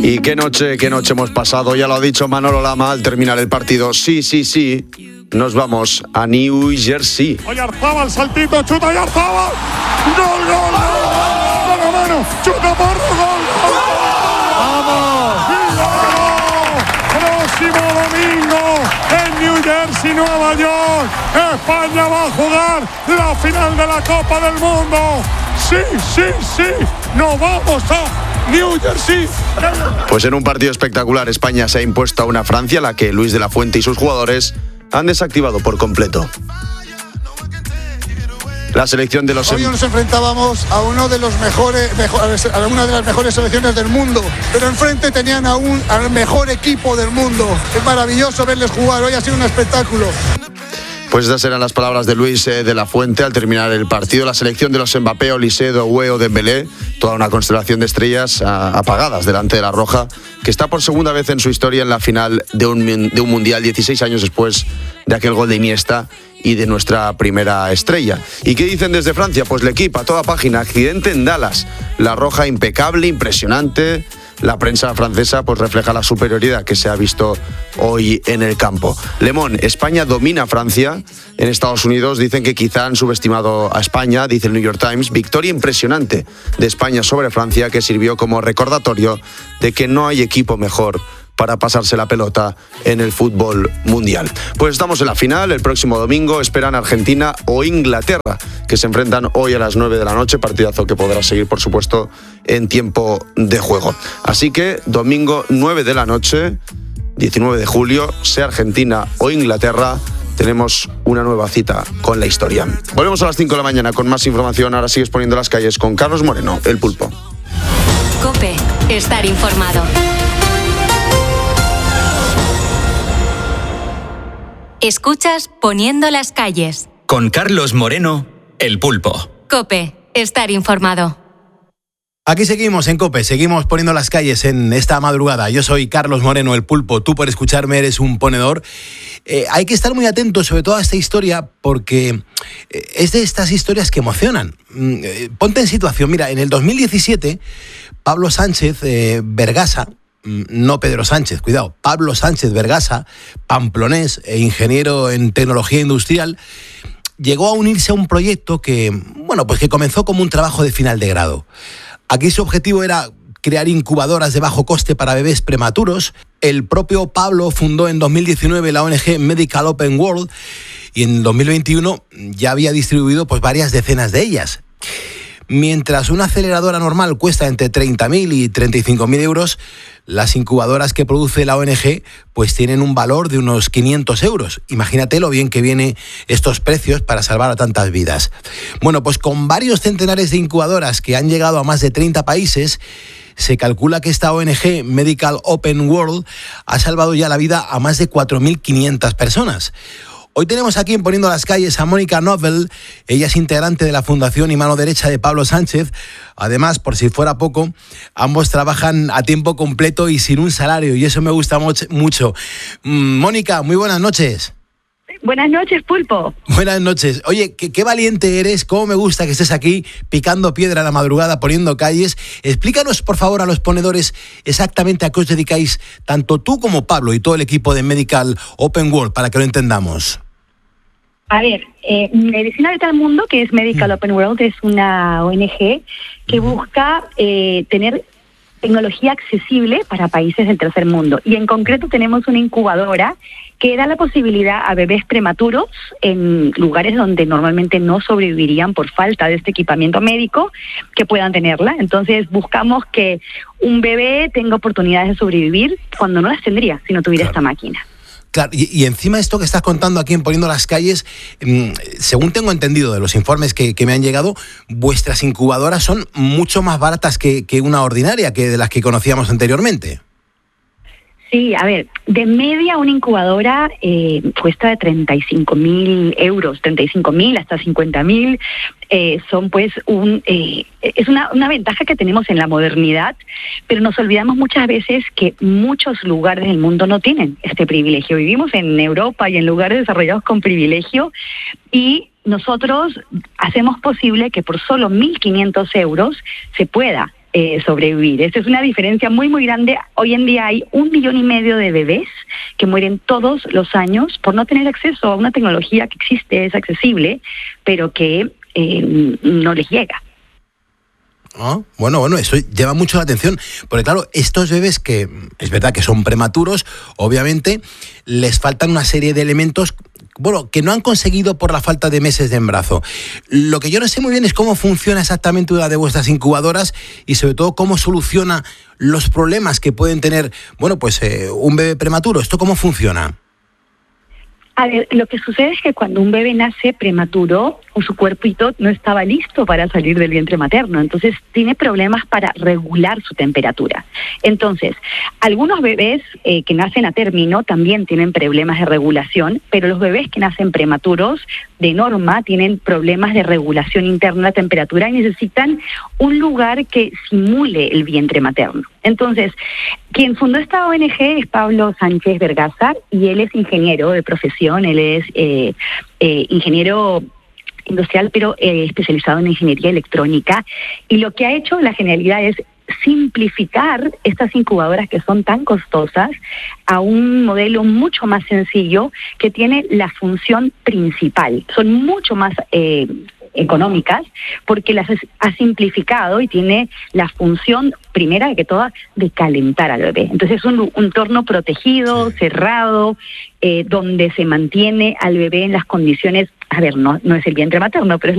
Y qué noche hemos pasado, ya lo ha dicho Manolo Lama al terminar el partido. Sí, nos vamos a New Jersey. Oyarzabal, saltito, chuta Oyarzabal. ¡Gol! ¡Mano! ¡Chuta Porro! ¡Gol! ¡Vamos! Próximo domingo en New Jersey, Nueva York, España va a jugar la final de la Copa del Mundo. Sí, nos vamos a New Jersey. Pues en un partido espectacular, España se ha impuesto a una Francia, la que Luis de la Fuente y sus jugadores han desactivado por completo. La selección de los... Hoy nos enfrentábamos a una de las mejores selecciones del mundo, pero enfrente tenían al mejor equipo del mundo. Es maravilloso verles jugar, hoy ha sido un espectáculo. Pues esas eran las palabras de Luis de la Fuente al terminar el partido. La selección de los Mbappé, Olise, Doué o Dembélé, toda una constelación de estrellas apagadas delante de la Roja, que está por segunda vez en su historia en la final de un Mundial, 16 años después de aquel gol de Iniesta y de nuestra primera estrella. ¿Y qué dicen desde Francia? Pues L'Equipe, a toda página, accidente en Dallas. La Roja impecable, impresionante. La prensa francesa pues refleja la superioridad que se ha visto hoy en el campo. Le Monde, España domina a Francia. En Estados Unidos dicen que quizá han subestimado a España, dice el New York Times. Victoria impresionante de España sobre Francia que sirvió como recordatorio de que no hay equipo mejor para pasarse la pelota en el fútbol mundial. Pues estamos en la final, el próximo domingo esperan Argentina o Inglaterra, que se enfrentan hoy a las 9 de la noche, partidazo que podrá seguir, por supuesto, en tiempo de juego. Así que domingo 9 de la noche, 19 de julio, sea Argentina o Inglaterra, tenemos una nueva cita con la historia. Volvemos a las 5 de la mañana con más información. Ahora sigues poniendo las calles con Carlos Moreno, el Pulpo. COPE, estar informado. Escuchas Poniendo las calles. Con Carlos Moreno, el Pulpo. COPE, estar informado. Aquí seguimos en COPE, seguimos poniendo las calles en esta madrugada. Yo soy Carlos Moreno, el Pulpo. Tú por escucharme eres un ponedor. Hay que estar muy atentos sobre toda esta historia porque es de estas historias que emocionan. Ponte en situación. Mira, en el 2017, Pablo Sánchez Vergasa, no Pedro Sánchez, cuidado, Pablo Sánchez Vergasa, pamplonés e ingeniero en tecnología industrial, llegó a unirse a un proyecto que comenzó como un trabajo de final de grado. Aquí su objetivo era crear incubadoras de bajo coste para bebés prematuros. El propio Pablo fundó en 2019 la ONG Medical Open World y en 2021 ya había distribuido varias decenas de ellas. Mientras una aceleradora normal cuesta entre 30.000 y 35.000 euros, las incubadoras que produce la ONG tienen un valor de unos 500 euros. Imagínate lo bien que vienen estos precios para salvar a tantas vidas. Bueno, pues con varios centenares de incubadoras que han llegado a más de 30 países, se calcula que esta ONG Medical Open World ha salvado ya la vida a más de 4.500 personas. Hoy tenemos aquí en Poniendo las calles a Mónica Novel. Ella es integrante de la fundación y mano derecha de Pablo Sánchez. Además, por si fuera poco, ambos trabajan a tiempo completo y sin un salario, y eso me gusta mucho. Mónica, muy buenas noches. Buenas noches, Pulpo. Buenas noches. Oye, qué valiente eres, cómo me gusta que estés aquí picando piedra a la madrugada, poniendo calles. Explícanos, por favor, a los ponedores exactamente a qué os dedicáis, tanto tú como Pablo y todo el equipo de Medical Open World, para que lo entendamos. A ver, Medicina de Tal Mundo, que es Medical Open World, es una ONG que busca tener tecnología accesible para países del tercer mundo. Y en concreto tenemos una incubadora que da la posibilidad a bebés prematuros en lugares donde normalmente no sobrevivirían por falta de este equipamiento médico, que puedan tenerla. Entonces buscamos que un bebé tenga oportunidades de sobrevivir cuando no las tendría si no tuviera esta máquina. Claro, y encima esto que estás contando aquí en Poniendo las calles, según tengo entendido de los informes que me han llegado, vuestras incubadoras son mucho más baratas que una ordinaria, que de las que conocíamos anteriormente. Sí, a ver, de media una incubadora cuesta de 35.000 euros, 35.000 hasta 50.000. Son es una ventaja que tenemos en la modernidad, pero nos olvidamos muchas veces que muchos lugares del mundo no tienen este privilegio. Vivimos en Europa y en lugares desarrollados con privilegio, y nosotros hacemos posible que por solo 1.500 euros se pueda sobrevivir. Esa es una diferencia muy, muy grande. Hoy en día hay 1,5 millones de bebés que mueren todos los años por no tener acceso a una tecnología que existe, es accesible, pero que no les llega. Bueno, eso llama mucho la atención, porque claro, estos bebés que es verdad que son prematuros, obviamente les faltan una serie de elementos, que no han conseguido por la falta de meses de embarazo. Lo que yo no sé muy bien es cómo funciona exactamente una de vuestras incubadoras y sobre todo cómo soluciona los problemas que pueden tener, un bebé prematuro. ¿Esto cómo funciona? A ver, lo que sucede es que cuando un bebé nace prematuro, su cuerpito no estaba listo para salir del vientre materno, entonces tiene problemas para regular su temperatura. Entonces, algunos bebés que nacen a término también tienen problemas de regulación, pero los bebés que nacen prematuros, de norma, tienen problemas de regulación interna de la temperatura y necesitan un lugar que simule el vientre materno. Entonces, quien fundó esta ONG es Pablo Sánchez Vergázar y él es ingeniero de profesión, él es ingeniero industrial, pero especializado en ingeniería electrónica. Y lo que ha hecho la genialidad es simplificar estas incubadoras que son tan costosas a un modelo mucho más sencillo que tiene la función principal. Son mucho más económicas porque las ha simplificado y tiene la función primera que toda de calentar al bebé. Entonces es un entorno protegido, cerrado, donde se mantiene al bebé en las condiciones, no es el vientre materno, pero es